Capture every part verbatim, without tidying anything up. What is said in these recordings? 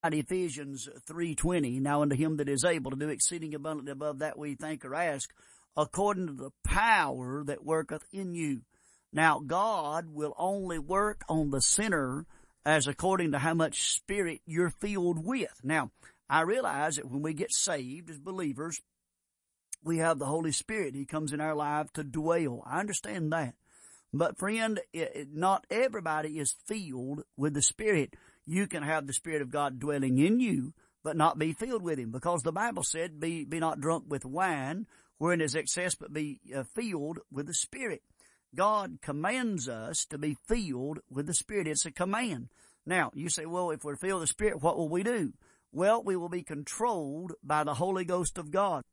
Ephesians three twenty, now unto him that is able to do exceeding abundantly above that we think or ask, according to the power that worketh in you. Now, God will only work on the sinner as according to how much Spirit you're filled with. Now, I realize that when we get saved as believers, we have the Holy Spirit. He comes in our life to dwell. I understand that. But friend, it, not everybody is filled with the Spirit. You can have the Spirit of God dwelling in you, but not be filled with Him. Because the Bible said, be, be not drunk with wine, wherein is excess, but be uh, filled with the Spirit. God commands us to be filled with the Spirit. It's a command. Now, you say, well, if we're filled with the Spirit, what will we do? Well, we will be controlled by the Holy Ghost of God.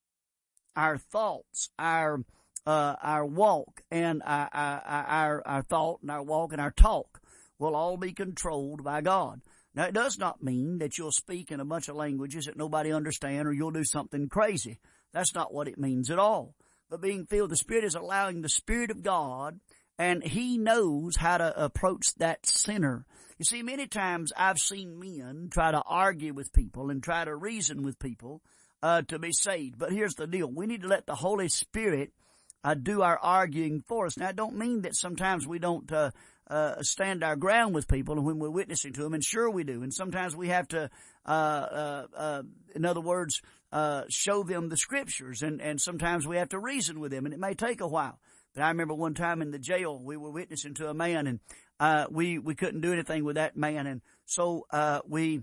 Our thoughts, our uh, our walk, and our, our, our, our thought, and our walk, and our talk will all be controlled by God. Now, it does not mean that you'll speak in a bunch of languages that nobody understands, or you'll do something crazy. That's not what it means at all. But being filled with the Spirit is allowing the Spirit of God, and He knows how to approach that sinner. You see, many times I've seen men try to argue with people and try to reason with people uh, to be saved. But here's the deal. We need to let the Holy Spirit uh, do our arguing for us. Now, I don't mean that sometimes we don't uh, uh, stand our ground with people and when we're witnessing to them, and sure we do. And sometimes we have to, uh, uh, uh, in other words, uh, show them the Scriptures, and, and sometimes we have to reason with them, and it may take a while. But I remember one time in the jail, we were witnessing to a man, and uh, we, we couldn't do anything with that man, and so uh, we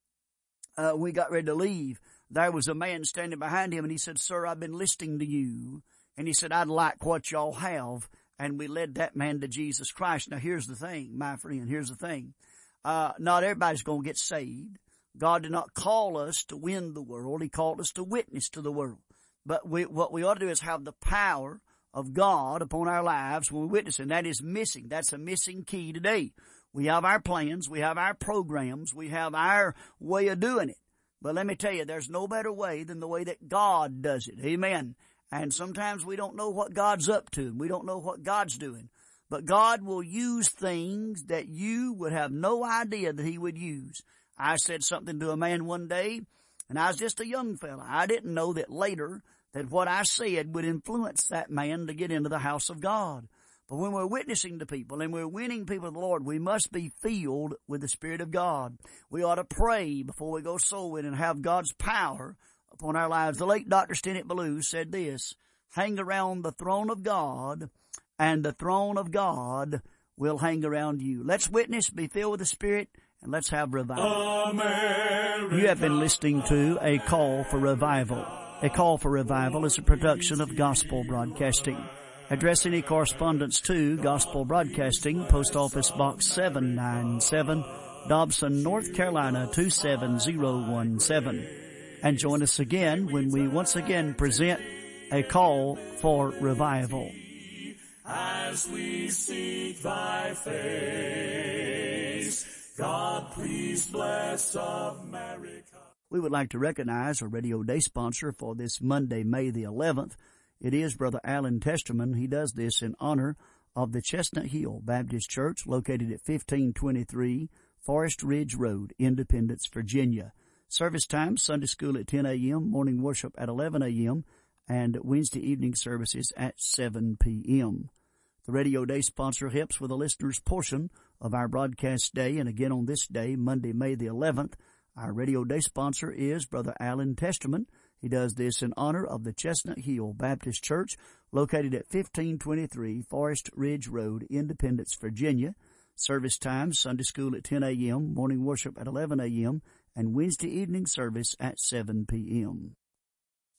uh, we got ready to leave. There was a man standing behind him, and he said, "Sir, I've been listening to you," and he said, "I'd like what y'all have," and we led that man to Jesus Christ. Now, here's the thing, my friend, here's the thing. Uh, not everybody's going to get saved. God did not call us to win the world. He called us to witness to the world. But we, what we ought to do is have the power of God upon our lives when we witness, and that is missing. That's a missing key today. We have our plans, we have our programs, we have our way of doing it. But let me tell you, there's no better way than the way that God does it. Amen. And sometimes we don't know what God's up to, and we don't know what God's doing. But God will use things that you would have no idea that He would use. I said something to a man one day, and I was just a young fella. I didn't know that later that what I said would influence that man to get into the house of God. But when we're witnessing to people and we're winning people to the Lord, we must be filled with the Spirit of God. We ought to pray before we go soul winning and have God's power upon our lives. The late Doctor Stennett Ballou said this, "Hang around the throne of God, and the throne of God will hang around you." Let's witness, be filled with the Spirit, and let's have revival. America. You have been listening to A Call for Revival. A Call for Revival is a production of Gospel Broadcasting. Address any correspondence to Gospel Broadcasting, Post Office Box seven ninety-seven, Dobson, North Carolina two seven zero one seven. And join us again when we once again present A Call for Revival. As we seek Thy face, God, please bless America. We would like to recognize a Radio Day sponsor for this Monday, May the eleventh. It is Brother Alan Testerman. He does this in honor of the Chestnut Hill Baptist Church located at fifteen twenty-three Forest Ridge Road, Independence, Virginia. Service time, Sunday school at ten a.m., morning worship at eleven a.m., and Wednesday evening services at seven p.m. The Radio Day sponsor helps with the listener's portion of our broadcast day, and again on this day, Monday, May the eleventh, our Radio Day sponsor is Brother Alan Testerman. He does this in honor of the Chestnut Hill Baptist Church located at fifteen twenty-three Forest Ridge Road, Independence, Virginia. Service time, Sunday school at ten a.m., morning worship at eleven a.m., and Wednesday evening service at seven p.m.